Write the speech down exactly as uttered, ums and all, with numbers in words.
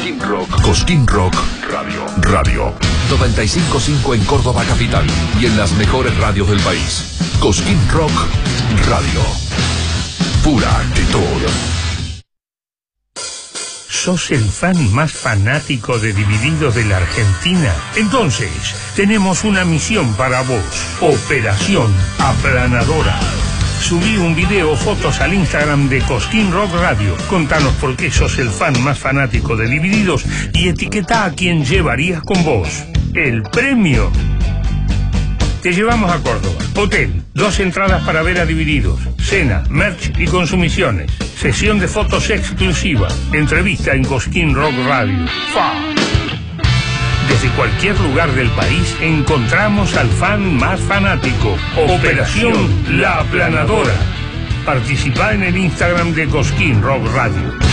Cosquín Rock. Cosquín Rock Radio. Radio. noventa y cinco punto cinco en Córdoba capital y en las mejores radios del país. Cosquín Rock Radio. Pura actitud. ¿Sos el fan más fanático de Divididos de la Argentina? Entonces, tenemos una misión para vos. Operación Aplanadora. Subí un video o fotos al Instagram de Cosquín Rock Radio. Contanos por qué sos el fan más fanático de Divididos y etiquetá a quien llevarías con vos. El premio. Te llevamos a Córdoba. Hotel, dos entradas para ver a Divididos, cena, merch y consumiciones. Sesión de fotos exclusiva. Entrevista en Cosquín Rock Radio. ¡Fa! Desde cualquier lugar del país encontramos al fan más fanático. Operación La Aplanadora. Participá en el Instagram de Cosquín Rock Radio.